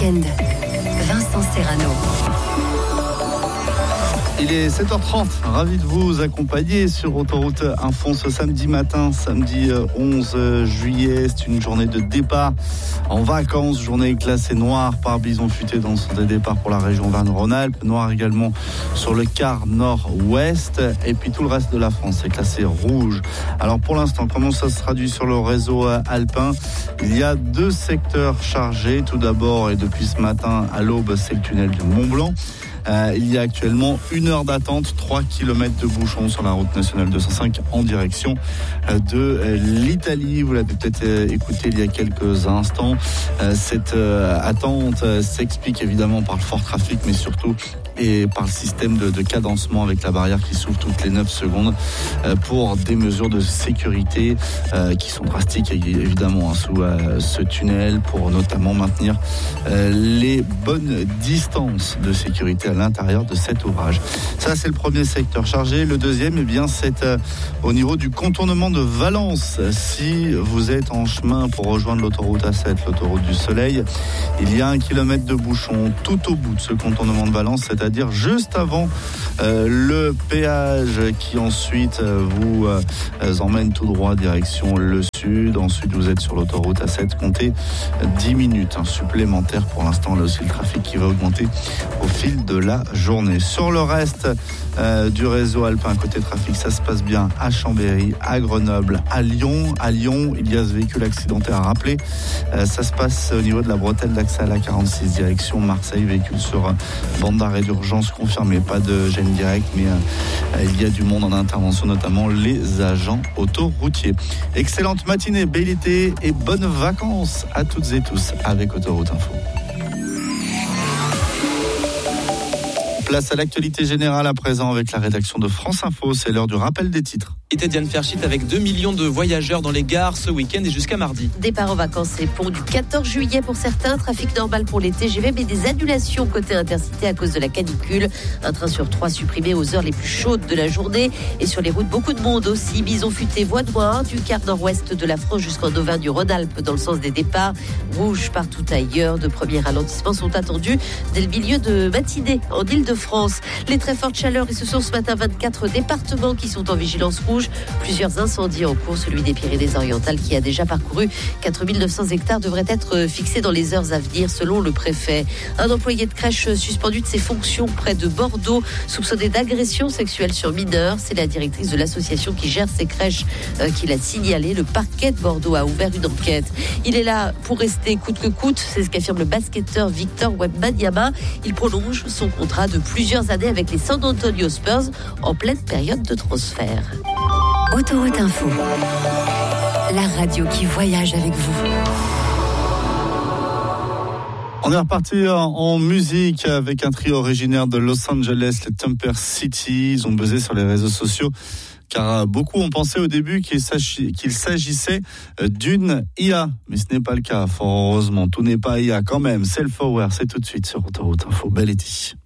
week-end. Vincent Serrano. Il est 7h30, ravi de vous accompagner sur Autoroute Info ce samedi matin, samedi 11 juillet. C'est une journée de départ en vacances, journée classée noire par Bison Futé dans son départ pour la région Auvergne-Rhône-Alpes, noir également sur le quart nord-ouest, et puis tout le reste de la France est classé rouge. Alors pour l'instant, comment ça se traduit sur le réseau alpin? Il y a deux secteurs chargés. Tout d'abord, et depuis ce matin à l'aube, c'est le tunnel du Mont-Blanc. Il y a actuellement 1 heure d'attente, 3 km de bouchons sur la route nationale 205 en direction de l'Italie. Vous l'avez peut-être écouté il y a quelques instants. Cette attente s'explique évidemment par le fort trafic, mais surtout et par le système de cadencement avec la barrière qui s'ouvre toutes les 9 secondes pour des mesures de sécurité qui sont drastiques évidemment sous ce tunnel, pour notamment maintenir les bonnes distances de sécurité à l'intérieur de cet ouvrage. Ça, c'est le premier secteur chargé. Le deuxième, eh bien, c'est au niveau du contournement de Valence. Si vous êtes en chemin pour rejoindre l'autoroute A7, l'autoroute du Soleil, il y a 1 kilomètre de bouchon tout au bout de ce contournement de Valence, c'est-à-dire juste avant le péage qui ensuite vous emmène tout droit direction le sud. Ensuite, vous êtes sur l'autoroute A7, comptez 10 minutes supplémentaires. Pour l'instant, là aussi, le trafic qui va augmenter au fil de la journée. Sur le reste du réseau alpin, côté trafic, ça se passe bien à Chambéry, à Grenoble, à Lyon. À Lyon, il y a ce véhicule accidentaire à rappeler. Ça se passe au niveau de la bretelle d'accès à la 46, direction Marseille. Véhicule sur bande d'arrêt d'urgence confirmé. Pas de gêne directe, mais il y a du monde en intervention, notamment les agents autoroutiers. Excellente matinée, bel été et bonnes vacances à toutes et tous avec Autoroute Info. Place à l'actualité générale à présent avec la rédaction de France Info. C'est l'heure du rappel des titres. C'était Diane Ferchit avec 2 millions de voyageurs dans les gares ce week-end et jusqu'à mardi. Départ en vacances et pont du 14 juillet pour certains. Trafic normal pour les TGV, mais des annulations côté Intercité à cause de la canicule. Un train sur 3 supprimé aux heures les plus chaudes de la journée. Et sur les routes, beaucoup de monde aussi. Bison Futé, voie noire du quart nord-ouest de la France jusqu'en Auvergne-Rhône-Alpes dans le sens des départs. Rouge partout ailleurs. De premiers ralentissements sont attendus dès le milieu de matinée en Île-de-France. Les très fortes chaleurs, et ce sont ce matin 24 départements qui sont en vigilance rouge. Plusieurs incendies en cours, celui des Pyrénées-Orientales qui a déjà parcouru 4900 hectares devrait être fixé dans les heures à venir selon le préfet. Un employé de crèche suspendu de ses fonctions près de Bordeaux, soupçonné d'agression sexuelle sur mineurs. C'est la directrice de l'association qui gère ces crèches qui l'a signalé. Le parquet de Bordeaux a ouvert une enquête. Il est là pour rester coûte que coûte, c'est ce qu'affirme le basketteur Victor Wembanyama. Il prolonge son contrat de plusieurs années avec les San Antonio Spurs en pleine période de transfert. Autoroute Info, la radio qui voyage avec vous. On est reparti en musique avec un trio originaire de Los Angeles, les Temper City. Ils ont buzzé sur les réseaux sociaux car beaucoup ont pensé au début qu'il s'agissait d'une IA. Mais ce n'est pas le cas, fort heureusement. Tout n'est pas IA quand même. Self-Aware, c'est tout de suite sur Autoroute Info. Bel été.